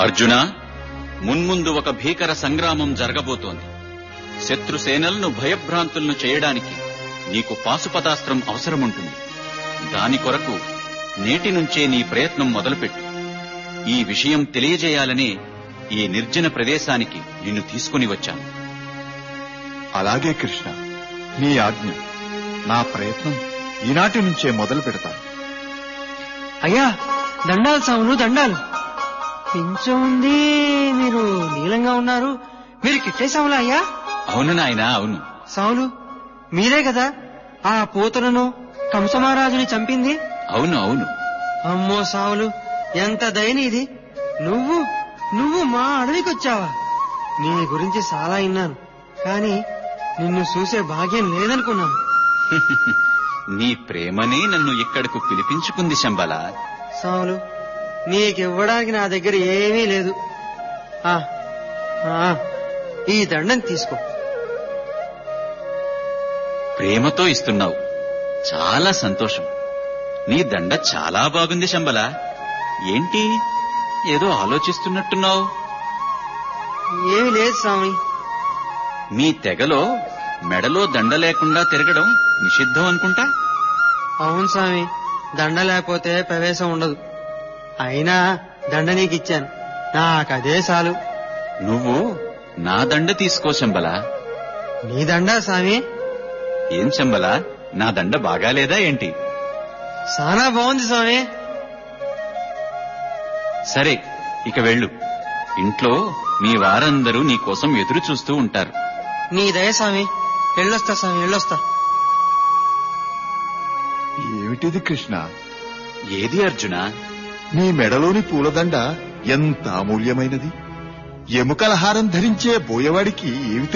అర్జున, మున్ముందు ఒక భీకర సంగ్రామం జరగబోతోంది. శత్రుసేనలను భయభ్రాంతులను చేయడానికి నీకు పాశుపతాస్త్రం అవసరముంటుంది. దాని కొరకు నేటి నుంచే నీ ప్రయత్నం మొదలుపెట్టు. ఈ విషయం తెలియజేయాలనే ఈ నిర్జన ప్రదేశానికి నిన్ను తీసుకుని వచ్చాను. అలాగే కృష్ణ, నీ ఆజ్ఞ. నా ప్రయత్నం ఈనాటి నుంచే మొదలు పెడతాను. అయ్యా, దండాలు సాములు, దండాలు. పింఛం ఉంది, మీరు నీలంగా ఉన్నారు. మీరు కిట్టే సాములా అయ్యా? అవును నాయనా, అవును. సాములు, మీరే కదా ఆ పూతలను కంసమహారాజుని చంపింది? అవును అవును. అమ్మో సాములు, ఎంత దయనీది. నువ్వు మా అడవికొచ్చావా? నీ గురించి చాలా విన్నాను, కానీ నిన్ను చూసే భాగ్యం లేదనుకున్నాను. నీ ప్రేమనే నన్ను ఇక్కడకు పిలిపించుకుంది శంబల. సాములు, నీకివ్వడానికి నా దగ్గర ఏమీ లేదు. ఈ దండం తీసుకో. ప్రేమతో ఇస్తున్నావు, చాలా సంతోషం. నీ దండ చాలా బాగుంది శంబల. ఏంటి, ఏదో ఆలోచిస్తున్నట్టున్నావు? ఏమీ లేదు స్వామి. మీ తెగలో మెడలో దండ లేకుండా తిరగడం నిషిద్ధం అనుకుంటా. అవును స్వామి, దండ లేకపోతే ప్రవేశం ఉండదు. అయినా దండ నీకిచ్చాను, నాకదే చాలు. నువ్వు నా దండ తీసుకో శంబల. నీ దండ స్వామి? ఏం శంబల, నా దండ బాగాలేదా ఏంటి? చాలా బాగుంది స్వామి. సరే, ఇక వెళ్ళు. ఇంట్లో మీ వారందరూ నీ కోసం ఎదురు చూస్తూ ఉంటారు. నీ దయ స్వామి. వెళ్ళొస్తా స్వామి, వెళ్ళొస్తా. ఏమిటిది కృష్ణ? ఏది అర్జున? నీ మెడలోని పూలదండ ఎంత అమూల్యమైనది. ఎముకల హారం ధరించే బోయవాడికి ఏమి